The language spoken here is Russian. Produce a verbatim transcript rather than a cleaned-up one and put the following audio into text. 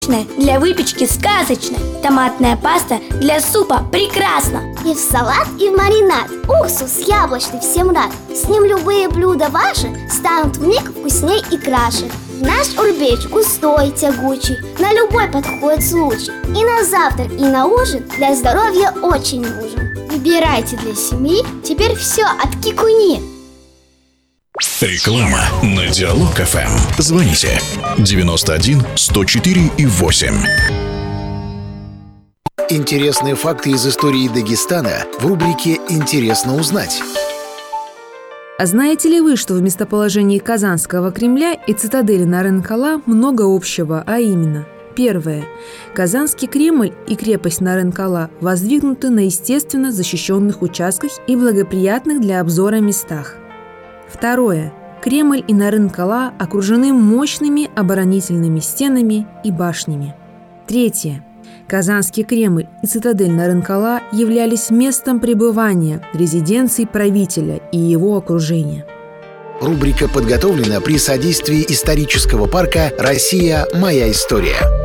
для выпечки сказочно. Томатная паста для супа прекрасно. И в салат, и в маринад. Уксус яблочный всем рад. С ним любые блюда ваши станут вмиг вкусней и краше. Наш урбеч густой, тягучий, на любой подходит случай. И на завтрак, и на ужин для здоровья очень нужен. Выбирайте для семьи теперь все от Кикуни. Реклама на Диалог эф эм. Звоните девяносто один сто четыре и восемь. Интересные факты из истории Дагестана в рубрике «Интересно узнать». А знаете ли вы, что в местоположении Казанского Кремля и цитадели Нарынкала много общего, а именно: первое. Казанский Кремль и крепость Нарынкала воздвигнуты на естественно защищенных участках и благоприятных для обзора местах. Второе. Кремль и Нарынкала окружены мощными оборонительными стенами и башнями. Третье. Казанский Кремль и цитадель Нарынкала являлись местом пребывания резиденции правителя и его окружения. Рубрика подготовлена при содействии исторического парка «Россия. Моя история».